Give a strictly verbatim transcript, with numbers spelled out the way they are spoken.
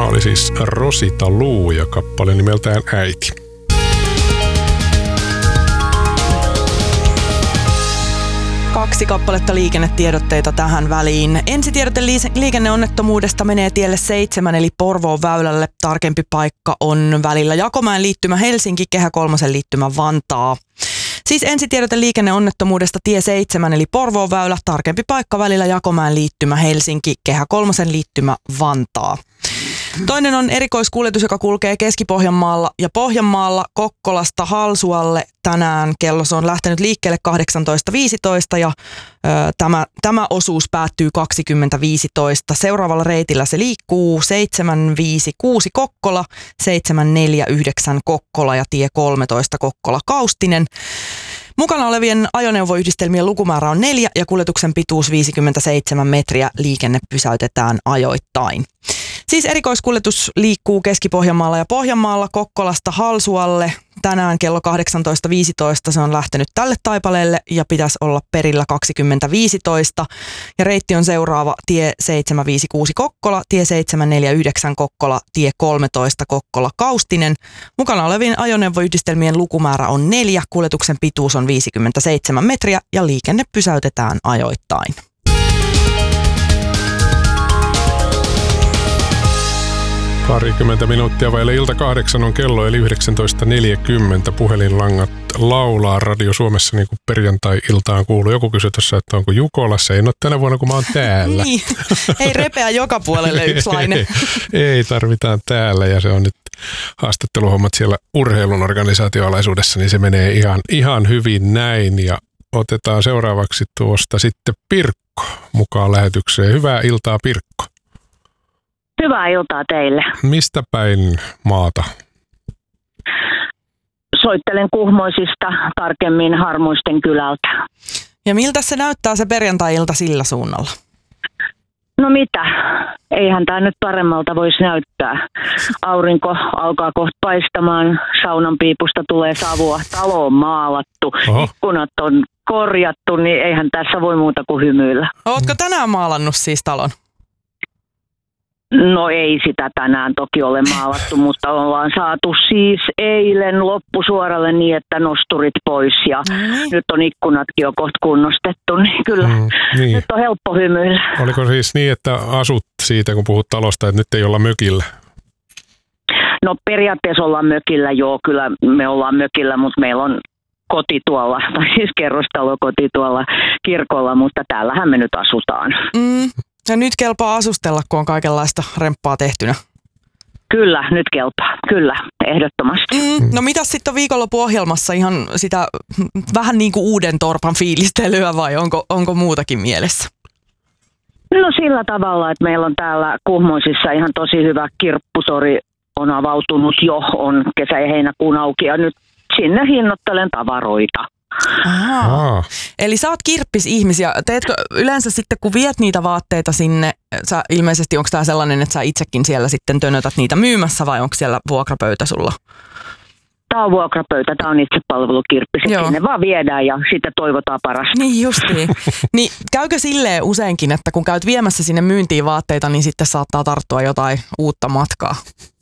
oli siis Rosita Luu ja kappale nimeltään Äiti. Kaksi kappaletta liikennetiedotteita tähän väliin. Ensitiedote liikenneonnettomuudesta menee tielle seitsemän eli Porvoon väylälle. Tarkempi paikka on välillä Jakomäen liittymä Helsinki, Kehä kolmosen liittymä Vantaa. Siis ensitiedote liikenneonnettomuudesta tie seitsemän eli Porvoon väylä. Tarkempi paikka välillä Jakomäen liittymä Helsinki, Kehä kolmosen liittymä Vantaa. Toinen on erikoiskuljetus, joka kulkee Keski-Pohjanmaalla ja Pohjanmaalla Kokkolasta Halsualle. Tänään kello se on lähtenyt liikkeelle kahdeksantoista viisitoista ja ö, tämä, tämä osuus päättyy kaksikymmentä viisitoista. Seuraavalla reitillä se liikkuu seitsemän viisi kuusi Kokkola, seitsemän neljä yhdeksän Kokkola ja tie kolmetoista Kokkola Kaustinen. Mukana olevien ajoneuvoyhdistelmien lukumäärä on neljä ja kuljetuksen pituus viisikymmentäseitsemän metriä. Liikenne pysäytetään ajoittain. Siis erikoiskuljetus liikkuu Keski-Pohjanmaalla ja Pohjanmaalla Kokkolasta Halsualle. Tänään kello kahdeksantoista viisitoista se on lähtenyt tälle taipaleelle ja pitäisi olla perillä kaksikymmentä viisitoista. Ja reitti on seuraava tie seitsemän viisi kuusi Kokkola, tie seitsemän neljä yhdeksän Kokkola, tie kolmetoista Kokkola Kaustinen. Mukana olevien ajoneuvoyhdistelmien lukumäärä on neljä, kuljetuksen pituus on viisikymmentäseitsemän metriä ja liikenne pysäytetään ajoittain. Parikymmentä minuuttia vaille ilta kahdeksan on kello, eli yhdeksäntoista neljäkymmentä. Puhelinlangat laulaa Radio Suomessa niin kuin perjantai-iltaan kuuluu. Joku kysyi tuossa, että onko Jukolassa. Ei ole tänä vuonna, kun mä oon täällä. Niin, ei repeä joka puolelle yksi lainen. ei, ei, tarvitaan täällä ja se on nyt haastatteluhommat siellä urheilun organisaatioalaisuudessa, niin se menee ihan, ihan hyvin näin. Ja otetaan seuraavaksi tuosta sitten Pirkko mukaan lähetykseen. Hyvää iltaa, Pirkko. Hyvää iltaa teille. Mistä päin maata? Soittelen Kuhmoisista, tarkemmin Harmuisten kylältä. Ja miltä se näyttää se perjantai-ilta sillä suunnalla? No mitä? Eihän tämä nyt paremmalta voisi näyttää. Aurinko alkaa kohta paistamaan, saunan piipusta tulee savua, talo on maalattu, Oho. ikkunat on korjattu, niin eihän tässä voi muuta kuin hymyillä. Ootko tänään maalannut siis talon? No ei sitä tänään toki ole maalattu, mutta ollaan saatu siis eilen loppusuoralle niin, että nosturit pois ja mm. nyt on ikkunatkin jo kohta kunnostettu, niin kyllä mm, niin. Nyt on helppo hymyillä. Oliko siis niin, että asut siitä, kun puhut talosta, että nyt ei olla mökillä? No periaatteessa ollaan mökillä, joo, kyllä me ollaan mökillä, mutta meillä on koti tuolla, tai siis kerrostalokoti tuolla kirkolla, mutta täällähän me nyt asutaan. Mm. Ja nyt kelpaa asustella, kun on kaikenlaista remppaa tehtynä. Kyllä, nyt kelpaa. Kyllä, ehdottomasti. Mm, no mitäs sitten on viikonloppuohjelmassa ihan sitä vähän niin kuin uuden torpan fiilistelyä vai onko, onko muutakin mielessä? No sillä tavalla, että meillä on täällä Kuhmoisissa ihan tosi hyvä kirppusori on avautunut jo, on kesä- ja heinäkuun auki ja nyt sinne hinnoittelen tavaroita. Aha. Eli sä oot kirppis-ihmisiä. Teetkö yleensä sitten, kun viet niitä vaatteita sinne, sä ilmeisesti onko tää sellainen, että sä itsekin siellä sitten tönötät niitä myymässä vai onko siellä vuokrapöytä sulla? Tää on vuokrapöytä, tää on itsepalvelukirppis. Sinne vaan viedään ja sitten toivotaan parasta. Niin justiin. Niin käykö silleen useinkin, että kun käyt viemässä sinne myyntiin vaatteita, niin sitten saattaa tarttua jotain uutta matkaa?